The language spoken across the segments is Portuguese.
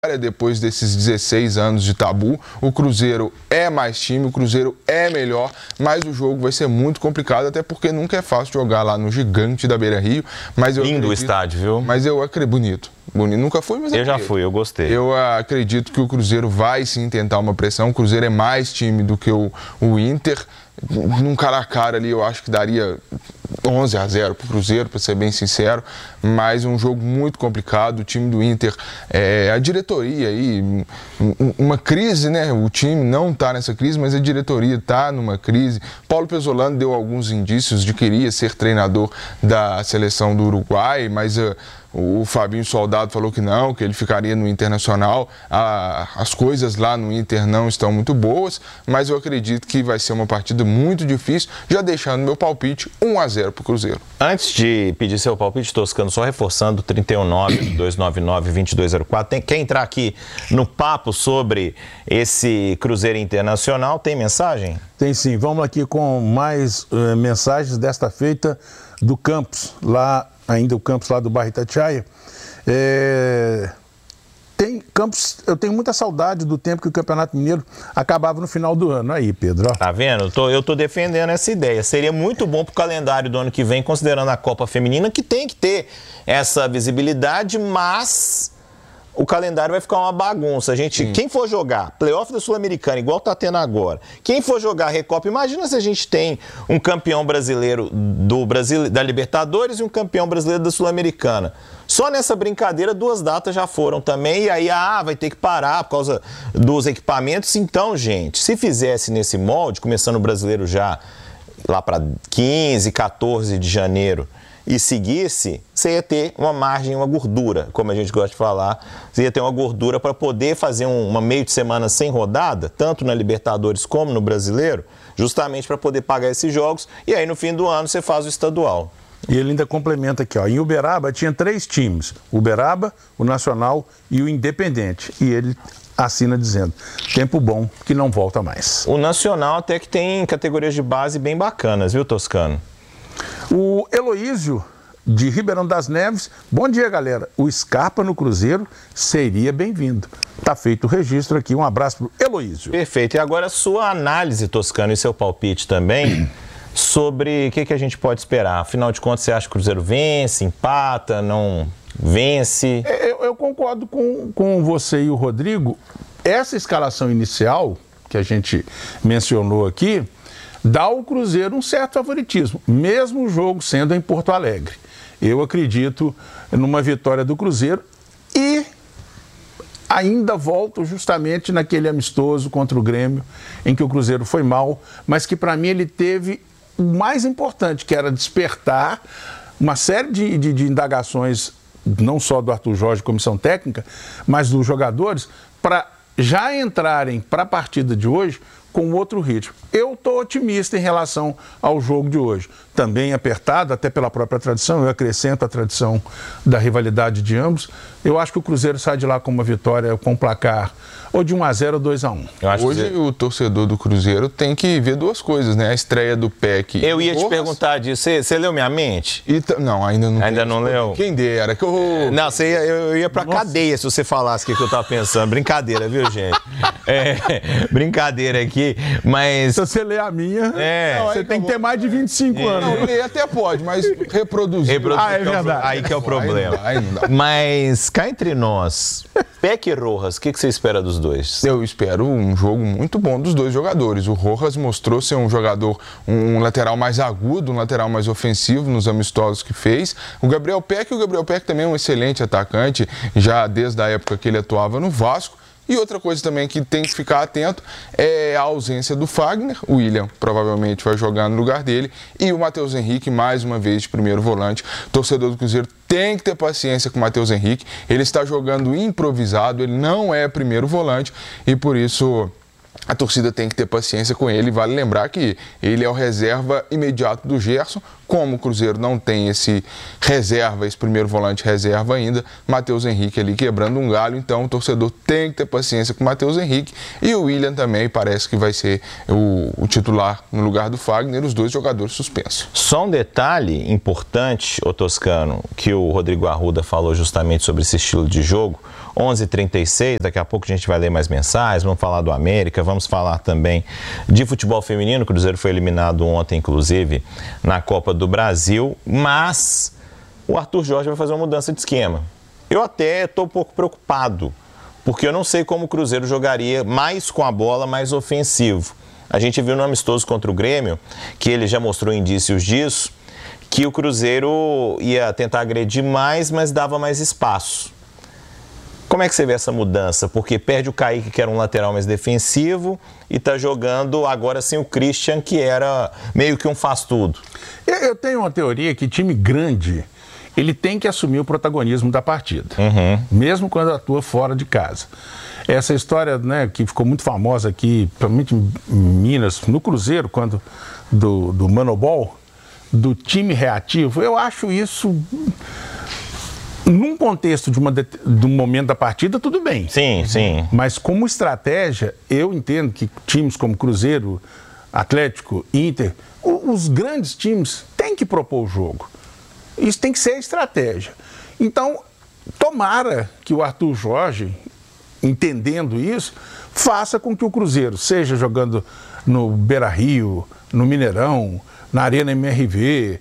Depois desses 16 anos de tabu, o Cruzeiro é mais time, o Cruzeiro é melhor, mas o jogo vai ser muito complicado, até porque nunca é fácil jogar lá no gigante da Beira-Rio. Lindo o estádio, viu? Mas eu acredito, bonito, nunca fui, mas eu já fui, eu gostei. Eu acredito que o Cruzeiro vai sim tentar uma pressão, o Cruzeiro é mais time do que o Inter. Num cara a cara ali, eu acho que daria 11-0 pro Cruzeiro, para ser bem sincero, mas um jogo muito complicado. O time do Inter, a diretoria aí, uma crise, né? O time não tá nessa crise, mas a diretoria tá numa crise. Paulo Pezzolano deu alguns indícios de que queria ser treinador da seleção do Uruguai, mas o Fabinho Soldado falou que não, que ele ficaria no Internacional. As coisas lá no Inter não estão muito boas, mas eu acredito que vai ser uma partida muito difícil, já deixando meu palpite 1-0 pro Cruzeiro. Antes de pedir seu palpite, Toscano, só reforçando 319-299-2204, quer entrar aqui no papo sobre esse Cruzeiro Internacional? Tem mensagem? Tem sim, vamos aqui com mais mensagens desta feita do campus, ainda o campus lá do bairro Itatiaia. Eu tenho muita saudade do tempo que o Campeonato Mineiro acabava no final do ano. Aí, Pedro. Ó. Tá vendo? Eu tô defendendo essa ideia. Seria muito bom pro calendário do ano que vem, considerando a Copa Feminina, que tem que ter essa visibilidade, mas o calendário vai ficar uma bagunça. Quem for jogar playoff da Sul-Americana, igual tá tendo agora, quem for jogar Recopa, imagina se a gente tem um campeão brasileiro da Libertadores e um campeão brasileiro da Sul-Americana. Só nessa brincadeira, 2 datas já foram também, e aí vai ter que parar por causa dos equipamentos. Então, gente, se fizesse nesse molde, começando o brasileiro já lá para 15, 14 de janeiro, e seguisse, você ia ter uma margem, uma gordura, como a gente gosta de falar. Você ia ter uma gordura para poder fazer uma meio de semana sem rodada, tanto na Libertadores como no Brasileiro, justamente para poder pagar esses jogos, e aí no fim do ano você faz o estadual. E ele ainda complementa aqui, ó, em Uberaba tinha 3 times, Uberaba, o Nacional e o Independente, e ele assina dizendo, tempo bom que não volta mais. O Nacional até que tem categorias de base bem bacanas, viu, Toscano? O Heloísio de Ribeirão das Neves, bom dia, galera. O Scarpa no Cruzeiro seria bem-vindo. Tá feito o registro aqui, um abraço pro Heloísio. Perfeito. E agora a sua análise, Toscano, e seu palpite também sobre o que a gente pode esperar. Afinal de contas, você acha que o Cruzeiro vence, empata, não vence? Eu concordo com você e o Rodrigo. Essa escalação inicial que a gente mencionou aqui dá ao Cruzeiro um certo favoritismo, mesmo o jogo sendo em Porto Alegre. Eu acredito numa vitória do Cruzeiro e ainda volto justamente naquele amistoso contra o Grêmio, em que o Cruzeiro foi mal, mas que para mim ele teve o mais importante, que era despertar uma série de indagações, não só do Arthur Jorge, comissão técnica, mas dos jogadores, para já entrarem para a partida de hoje com outro ritmo. Eu estou otimista em relação ao jogo de hoje. Também apertado, até pela própria tradição, eu acrescento a tradição da rivalidade de ambos. Eu acho que o Cruzeiro sai de lá com uma vitória com placar ou de 1-0 ou 2-1. Hoje o torcedor do Cruzeiro tem que ver 2 coisas, né? A estreia do PEC. Eu ia te perguntar disso. Você leu minha mente? Não, ainda não. Ainda não leu? Quem dera. Não, eu ia pra cadeia se você falasse o que eu tava pensando. Brincadeira, viu, gente? Brincadeira aqui, mas... Se você ler a minha, você tem que ter mais de 25 anos. Não, ler até pode, mas reproduzir. É verdade. Aí que é o problema. Aí não dá. Mas cá entre nós, PEC e Rojas, o que você espera dos dois? Eu espero um jogo muito bom dos 2 jogadores. O Rojas mostrou ser um jogador, um lateral mais agudo, um lateral mais ofensivo nos amistosos que fez. O Gabriel Peck também é um excelente atacante, já desde a época que ele atuava no Vasco. E outra coisa também que tem que ficar atento é a ausência do Fagner. O William provavelmente vai jogar no lugar dele. E o Matheus Henrique, mais uma vez, de primeiro volante. O torcedor do Cruzeiro tem que ter paciência com o Matheus Henrique. Ele está jogando improvisado, ele não é primeiro volante. E por isso a torcida tem que ter paciência com ele. Vale lembrar que ele é o reserva imediato do Gerson. Como o Cruzeiro não tem esse reserva, esse primeiro volante reserva ainda, Matheus Henrique ali quebrando um galho, então o torcedor tem que ter paciência com o Matheus Henrique. E o William também parece que vai ser o titular no lugar do Fagner, os 2 jogadores suspensos. Só um detalhe importante, ô Toscano, que o Rodrigo Arruda falou justamente sobre esse estilo de jogo. 11h36, daqui a pouco a gente vai ler mais mensagens, vamos falar do América, vamos falar também de futebol feminino. O Cruzeiro foi eliminado ontem, inclusive, na Copa do Brasil, mas o Arthur Jorge vai fazer uma mudança de esquema. Eu até estou um pouco preocupado, porque eu não sei como o Cruzeiro jogaria mais com a bola, mais ofensivo. A gente viu no amistoso contra o Grêmio, que ele já mostrou indícios disso, que o Cruzeiro ia tentar agredir mais, mas dava mais espaço. Como é que você vê essa mudança? Porque perde o Kaique, que era um lateral mais defensivo, e está jogando agora sem o Christian, que era meio que um faz-tudo. Eu tenho uma teoria que time grande, ele tem que assumir o protagonismo da partida, mesmo quando atua fora de casa. Essa história, né, que ficou muito famosa aqui, principalmente em Minas, no Cruzeiro, quando do Manobol, do time reativo, eu acho isso... Num contexto de um momento da partida, tudo bem. Sim, sim. Mas como estratégia, eu entendo que times como Cruzeiro, Atlético, Inter, os grandes times têm que propor o jogo. Isso tem que ser a estratégia. Então, tomara que o Arthur Jorge, entendendo isso, faça com que o Cruzeiro, seja jogando no Beira-Rio, no Mineirão, na Arena MRV,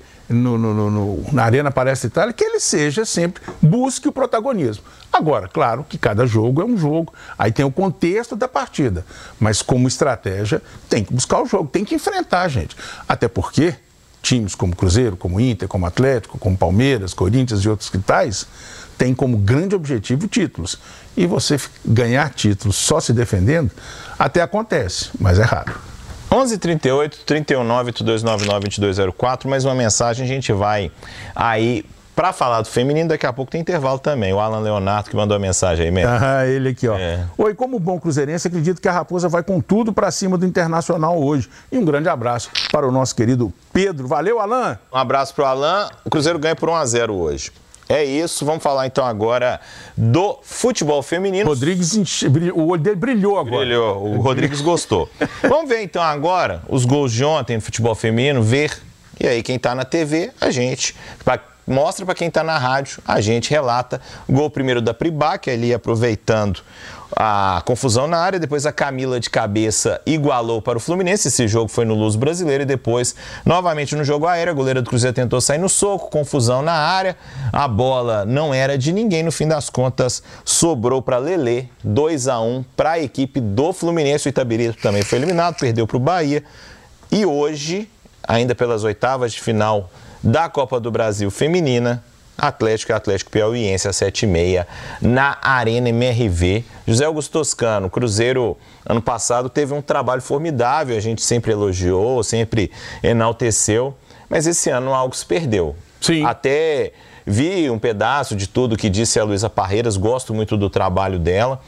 na Arena Palestra Itália, que ele seja sempre, busque o protagonismo. Agora, claro que cada jogo é um jogo, aí tem o contexto da partida, mas como estratégia tem que buscar o jogo, tem que enfrentar, gente. Até porque times como Cruzeiro, como Inter, como Atlético, como Palmeiras, Corinthians e outros que tais, têm como grande objetivo títulos. E você ganhar títulos só se defendendo, até acontece, mas é raro. 11h38, 319-8299-2204, mais uma mensagem, a gente vai aí para falar do feminino, daqui a pouco tem intervalo também. O Alan Leonardo que mandou a mensagem aí mesmo. Ele aqui, ó. Oi, como bom cruzeirense, acredito que a Raposa vai com tudo para cima do Internacional hoje. E um grande abraço para o nosso querido Pedro. Valeu, Alan! Um abraço para o Alan. O Cruzeiro ganha por 1-0 hoje. É isso, vamos falar então agora do futebol feminino. Rodrigues, o olho dele brilhou agora. Brilhou, o Rodrigues gostou. Vamos ver então agora os gols de ontem no futebol feminino, ver. E aí quem tá na TV, a gente mostra para quem tá na rádio, a gente relata. Gol primeiro da Pribac, ali aproveitando a confusão na área, depois a Camila de cabeça igualou para o Fluminense, esse jogo foi no Luso Brasileiro, e depois, novamente no jogo aéreo, a goleira do Cruzeiro tentou sair no soco, confusão na área, a bola não era de ninguém, no fim das contas, sobrou para Lelê, 2-1 para a equipe do Fluminense, o Itabirito também foi eliminado, perdeu para o Bahia, e hoje, ainda pelas oitavas de final da Copa do Brasil Feminina, Atlético e Atlético Piauiense às 7h30 na Arena MRV. José Augusto Toscano, o Cruzeiro ano passado teve um trabalho formidável, a gente sempre elogiou, sempre enalteceu, mas esse ano algo se perdeu. Sim. Até vi um pedaço de tudo que disse a Luísa Parreiras, gosto muito do trabalho dela,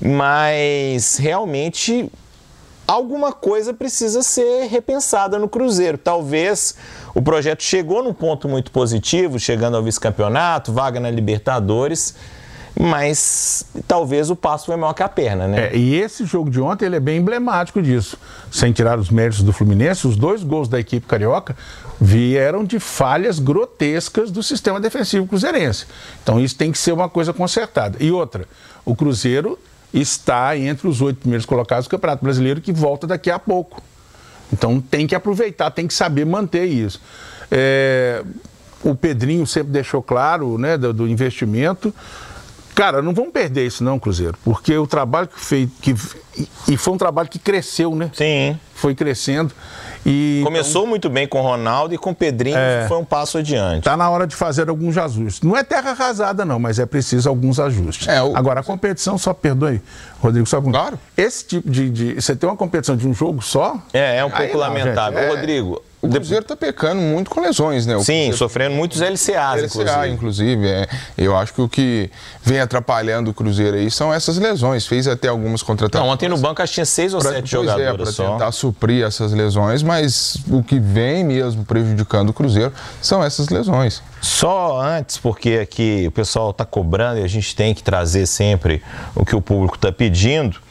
mas realmente alguma coisa precisa ser repensada no Cruzeiro. Talvez o projeto chegou num ponto muito positivo, chegando ao vice-campeonato, vaga na Libertadores, mas talvez o passo foi maior que a perna, né? E esse jogo de ontem ele é bem emblemático disso. Sem tirar os méritos do Fluminense, os 2 gols da equipe carioca vieram de falhas grotescas do sistema defensivo cruzeirense. Então isso tem que ser uma coisa consertada. E outra, o Cruzeiro está entre os 8 primeiros colocados do Campeonato Brasileiro, que volta daqui a pouco. Então tem que aproveitar, tem que saber manter isso. O Pedrinho sempre deixou claro, né, do investimento. Cara, não vamos perder isso não, Cruzeiro, porque o trabalho que fez, e foi um trabalho que cresceu, né? Sim. Foi crescendo. E começou muito bem com o Ronaldo e com o Pedrinho foi um passo adiante. Está na hora de fazer alguns ajustes. Não é terra arrasada não, mas é preciso alguns ajustes. Agora, a competição, só perdoe, Rodrigo, só claro. Esse tipo de... Você tem uma competição de um jogo só... É um pouco lamentável. Rodrigo... O Cruzeiro está pecando muito com lesões, né? Sim, sofrendo muitos LCAs, inclusive. Eu acho que o que vem atrapalhando o Cruzeiro aí são essas lesões. Fez até algumas contratações. Não, ontem no banco acho que tinha 6 ou 7 jogadores só. Para tentar suprir essas lesões, mas o que vem mesmo prejudicando o Cruzeiro são essas lesões. Só antes, porque aqui o pessoal está cobrando e a gente tem que trazer sempre o que o público está pedindo.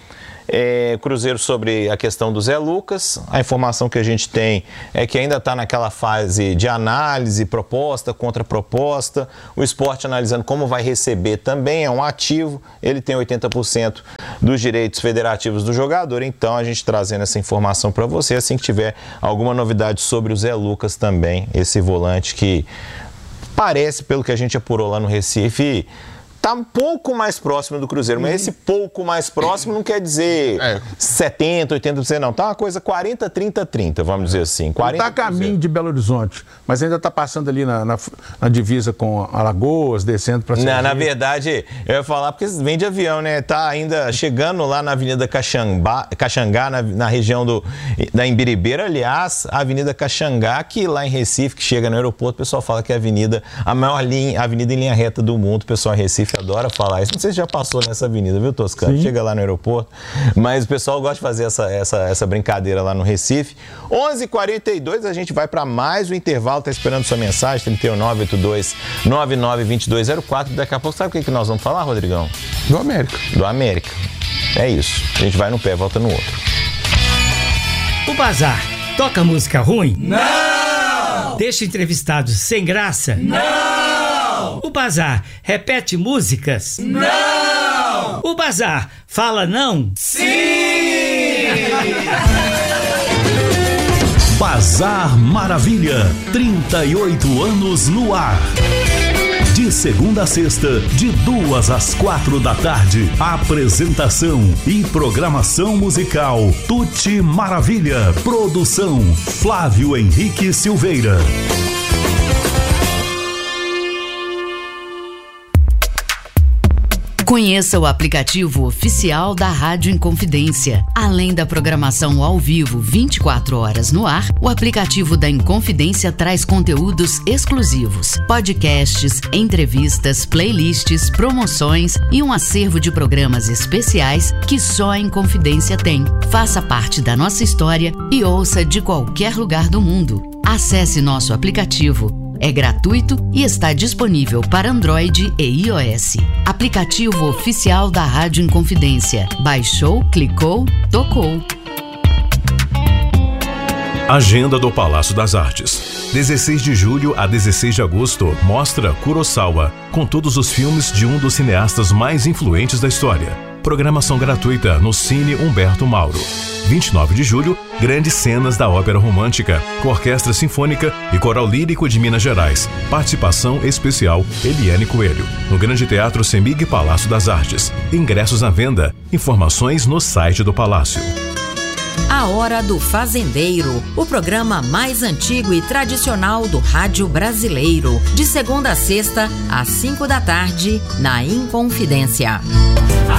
Cruzeiro sobre a questão do Zé Lucas. A informação que a gente tem é que ainda está naquela fase de análise, proposta contra proposta. O Sport analisando como vai receber também, é um ativo. Ele tem 80% dos direitos federativos do jogador. Então, a gente trazendo essa informação para você. Assim que tiver alguma novidade sobre o Zé Lucas também, esse volante que parece, pelo que a gente apurou lá no Recife, tá um pouco mais próximo do Cruzeiro, mas esse pouco mais próximo não quer dizer 70%, 80%, não. Tá uma coisa 40%, 30%, 30%, vamos dizer assim. Está a caminho de Belo Horizonte, mas ainda está passando ali na divisa com Alagoas, descendo para Sergipe. Na verdade, eu ia falar porque vem de avião, né? Tá ainda chegando lá na Avenida Caxangá, na região da Imbiribeira. Aliás, a Avenida Caxangá, que lá em Recife, que chega no aeroporto, o pessoal fala que é a maior avenida em linha reta do mundo. O pessoal em Recife adora falar isso. Não sei se já passou nessa avenida, viu, Toscano? Sim. Chega lá no aeroporto. Mas o pessoal gosta de fazer essa brincadeira lá no Recife. 11h42, a gente vai para mais um intervalo. Tá esperando sua mensagem, 31982-992204. Daqui a pouco, sabe o que nós vamos falar, Rodrigão? Do América. Do América. É isso. A gente vai num pé, volta no outro. O Bazar toca música ruim? Não! Deixa entrevistados sem graça? Não! O Bazar repete músicas? Não! O Bazar fala não? Sim! Bazar Maravilha, 38 anos no ar. De segunda a sexta, de 2 às 4 da tarde. Apresentação e programação musical Tuti Maravilha. Produção Flávio Henrique Silveira. Conheça o aplicativo oficial da Rádio Inconfidência. Além da programação ao vivo 24 horas no ar, o aplicativo da Inconfidência traz conteúdos exclusivos, podcasts, entrevistas, playlists, promoções e um acervo de programas especiais que só a Inconfidência tem. Faça parte da nossa história e ouça de qualquer lugar do mundo. Acesse nosso aplicativo. É gratuito e está disponível para Android e iOS. Aplicativo oficial da Rádio Inconfidência. Baixou, clicou, tocou. Agenda do Palácio das Artes. 16 de julho a 16 de agosto, mostra Kurosawa, com todos os filmes de um dos cineastas mais influentes da história. Programação gratuita no Cine Humberto Mauro. 29 de julho, grandes cenas da ópera romântica, com Orquestra Sinfônica e Coral Lírico de Minas Gerais. Participação especial Eliane Coelho, no Grande Teatro Semig Palácio das Artes. Ingressos à venda. Informações no site do Palácio. A Hora do Fazendeiro, o programa mais antigo e tradicional do rádio brasileiro. De segunda a sexta, às 5 da tarde, na Inconfidência.